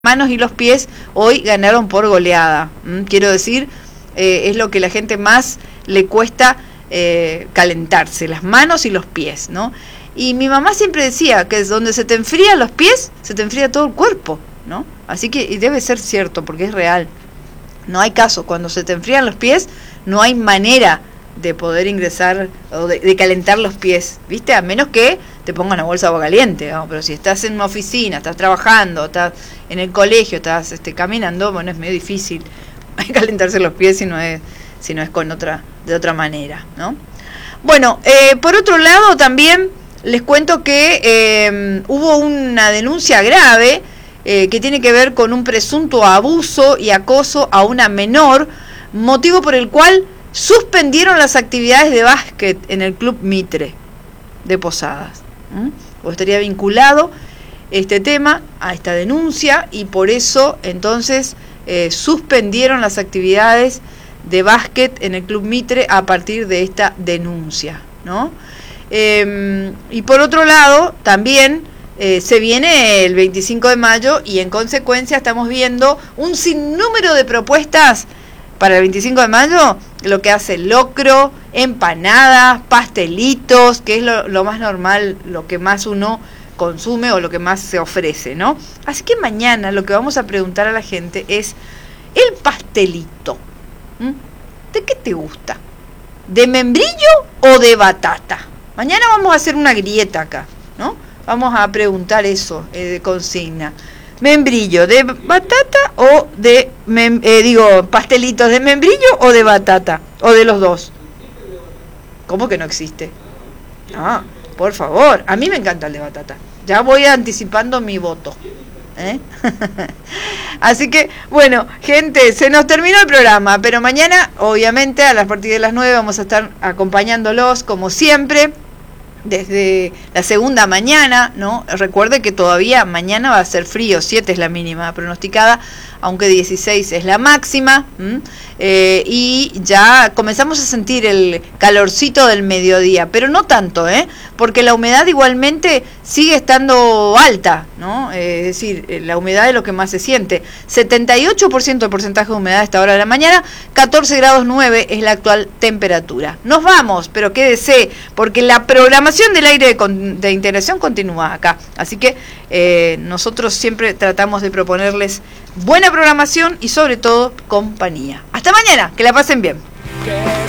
manos y los pies hoy ganaron por goleada. Quiero decir, es lo que la gente más le cuesta calentarse, las manos y los pies, ¿no? Y mi mamá siempre decía que es donde se te enfrían los pies, se te enfría todo el cuerpo, ¿no? Así que y debe ser cierto, porque es real. No hay caso, cuando se te enfrían los pies, no hay manera de poder ingresar o de calentar los pies, ¿viste? A menos que te pongan una bolsa de agua caliente, ¿no? Pero si estás en una oficina, estás trabajando, estás en el colegio, estás caminando, bueno, es medio difícil calentarse los pies si no es de otra manera, ¿no? Bueno, por otro lado también les cuento que hubo una denuncia grave que tiene que ver con un presunto abuso y acoso a una menor, motivo por el cual suspendieron las actividades de básquet en el Club Mitre de Posadas. O estaría vinculado este tema a esta denuncia y por eso entonces suspendieron las actividades de básquet en el Club Mitre a partir de esta denuncia, ¿no? Y por otro lado también se viene el 25 de mayo y en consecuencia estamos viendo un sinnúmero de propuestas para el 25 de mayo, lo que hace locro, empanadas, pastelitos, que es lo más normal, lo que más uno consume o lo que más se ofrece, ¿no? Así que mañana lo que vamos a preguntar a la gente es, el pastelito, ¿de qué te gusta? ¿De membrillo o de batata? Mañana vamos a hacer una grieta acá, ¿no? Vamos a preguntar eso de consigna. ¿Membrillo de batata o de, pastelitos de membrillo o de batata? ¿O de los dos? ¿Cómo que no existe? Ah, por favor, a mí me encanta el de batata. Ya voy anticipando mi voto. Así que, bueno, gente, se nos terminó el programa, pero mañana, obviamente, a partir de las 9 vamos a estar acompañándolos, como siempre, desde la segunda mañana, ¿no? Recuerde que todavía mañana va a ser frío, 7 es la mínima pronosticada, aunque 16 es la máxima, y ya comenzamos a sentir el calorcito del mediodía, pero no tanto, porque la humedad igualmente sigue estando alta, ¿no? Es decir, la humedad es lo que más se siente, 78% de porcentaje de humedad a esta hora de la mañana, 14 grados 9 es la actual temperatura. Nos vamos, pero quédese, porque la programación del aire de integración continúa acá, así que nosotros siempre tratamos de proponerles buena programación y sobre todo compañía. Hasta mañana, que la pasen bien.